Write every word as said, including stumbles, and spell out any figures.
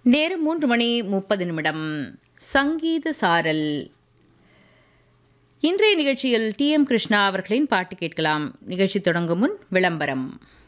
நேரம் மூன்று மணி முப்பது நிமிடம். சங்கீத சாரல். இன்றைய நிகழ்ச்சியில் டி எம் கிருஷ்ணா அவர்களின் பாட்டு கேட்கலாம். நிகழ்ச்சி தொடங்கும் முன் விளம்பரம்.